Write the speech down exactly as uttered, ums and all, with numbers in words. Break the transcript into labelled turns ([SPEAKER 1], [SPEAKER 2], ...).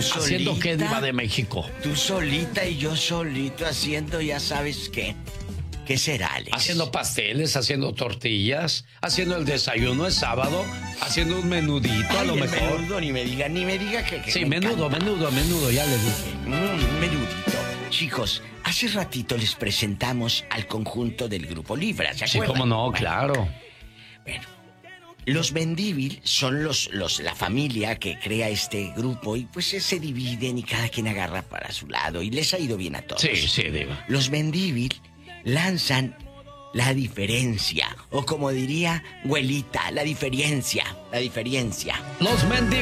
[SPEAKER 1] solita.
[SPEAKER 2] ¿Haciendo qué, Diva de México?
[SPEAKER 1] Tú solita y yo solito haciendo, ya sabes qué. ¿Qué será, Alex?
[SPEAKER 2] Haciendo pasteles, haciendo tortillas, haciendo el desayuno el sábado, haciendo un menudito. Ay, a lo
[SPEAKER 1] el
[SPEAKER 2] mejor.
[SPEAKER 1] Menudo, ni me diga, ni me diga que. que
[SPEAKER 2] sí,
[SPEAKER 1] me
[SPEAKER 2] menudo,
[SPEAKER 1] encanta.
[SPEAKER 2] menudo, menudo, ya le dije.
[SPEAKER 1] Mm, menudito. Chicos, hace ratito les presentamos al conjunto del Grupo Libra, ¿se
[SPEAKER 2] Sí,
[SPEAKER 1] acuerdan?
[SPEAKER 2] cómo no,
[SPEAKER 1] Bueno,
[SPEAKER 2] claro.
[SPEAKER 1] Bueno, los Mendívil son los, los, la familia que crea este grupo y pues se dividen y cada quien agarra para su lado y les ha ido bien a todos.
[SPEAKER 2] Sí, sí, Diva.
[SPEAKER 1] Los Mendívil lanzan La Diferencia, o como diría Güelita, la diferencia, la diferencia.
[SPEAKER 2] Los Mendy